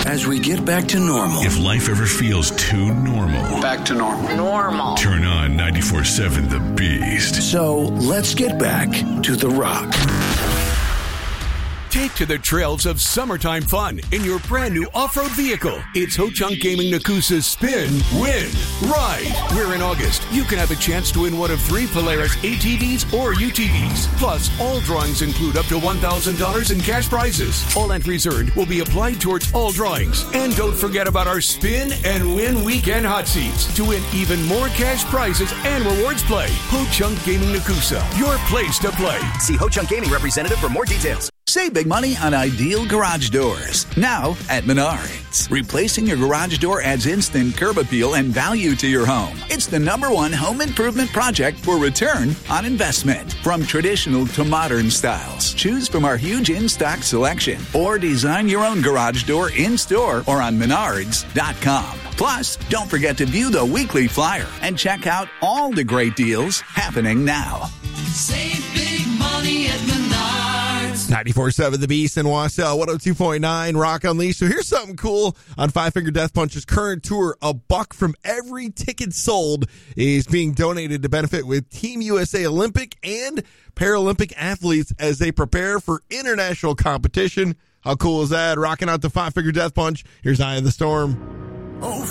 as we get back to normal. If life ever feels too normal. Back to normal. Normal. Turn on 94.7 The Beast. So let's get back to The Rock. Take to the trails of summertime fun in your brand new off-road vehicle. It's Ho-Chunk Gaming Nakusa's Spin, Win, Ride. Where in August, you can have a chance to win one of 3 Polaris ATVs or UTVs. Plus, all drawings include up to $1,000 in cash prizes. All entries earned will be applied towards all drawings. And don't forget about our Spin and Win Weekend Hot Seats to win even more cash prizes and rewards play. Ho-Chunk Gaming Nakusa, your place to play. See Ho-Chunk Gaming representative for more details. Save big money on ideal garage doors. Now at Menards. Replacing your garage door adds instant curb appeal and value to your home. It's the #1 home improvement project for return on investment. From traditional to modern styles, choose from our huge in-stock selection or design your own garage door in-store or on Menards.com. Plus, don't forget to view the weekly flyer and check out all the great deals happening now. Save big money at Menards. 94.7 The Beast in Wausau, 102.9 Rock Unleashed. So here's something cool on Five Finger Death Punch's current tour. $1 from every ticket sold is being donated to benefit with Team USA Olympic and Paralympic athletes as they prepare for international competition. How cool is that? Rocking out the Five Finger Death Punch. Here's Eye of the Storm. Oh,